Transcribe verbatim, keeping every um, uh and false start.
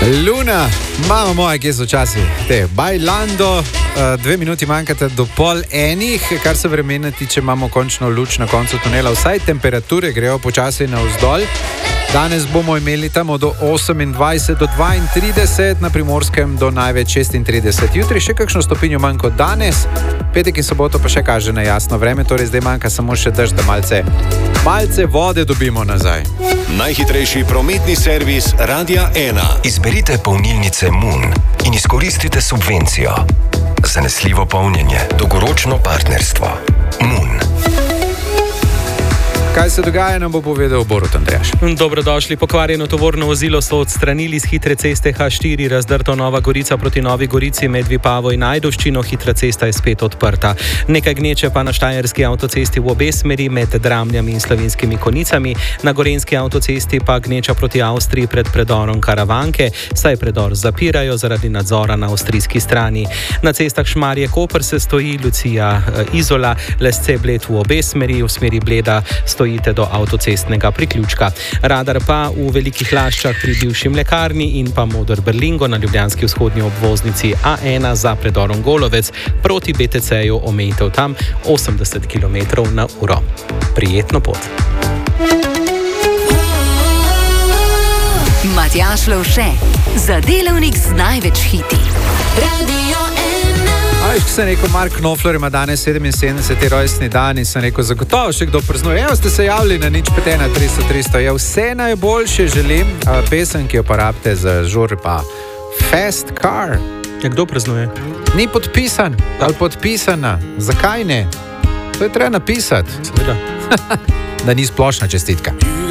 Luna, mama moja, kje so časi? Te, Bailando, dve minuti manjkate do pol enih, kar se vremena tiče, imamo končno luč na koncu tunela, vsaj temperature grejo počasi navzdol. Danes bomo imeli tam od osemindvajset do dvaintrideset, na Primorskem do največ šestintrideset. Jutri še kakšno stopinjo manj kot danes, petek in soboto pa še kaže na jasno vreme, torej zdaj manjka samo še dež, da malce, malce vode dobimo nazaj. Najhitrejši prometni servis Radia ena. Izberite polnilnice Moon in izkoristite subvencijo. Zanesljivo polnjenje, dolgoročno partnerstvo. Moon. Kaj se dogaja, nam bo povedal Borut Andrejaš. Dobrodošli. Pokvarjeno tovorno vozilo so odstranili z hitre ceste H štiri, razdrto Nova Gorica proti Novi Gorici med Vipavo in Ajdovščino. Hitra cesta je spet odprta. Nekaj gneče pa na štajerski avtocesti v obe smeri med Dramljami in Slovenskimi Konicami. Na gorenjski avtocesti pa gneča proti Avstriji pred predorom Karavanke, saj predor zapirajo zaradi nadzora na avstrijski strani. Na cestah Šmarje-Koper se stoji Lucija Izola, Lesce-Bled v obe smeri, v smeri Bleda stojite do avtocestnega priključka. Radar pa v Velikih Laščah pri bivši mlekarni in pa Moder Berlingo na ljubljanski vzhodnji obvoznici A ena za predorom Golovec proti B T C-ju omejitev tam osemdeset kilometrov na uro. Prijetno pot. Matjaž Lovše, za delavnik z največ hiti. Radio Ajš, sem rekel, Mark Knopfler ima danes sedeminsedemdeseti rojstni dan in sem rekel, zagotovo še kdo praznuje. Evo ste se javili na nič pet ena tristo tristo. Ja, vse najboljše želim. Pesem, ki jo porabite za žur, pa Fast Car. Ja, kdo praznuje? Ni podpisan ali podpisana. Zakaj ne? To je treba napisati. Seveda. Da ni splošna čestitka.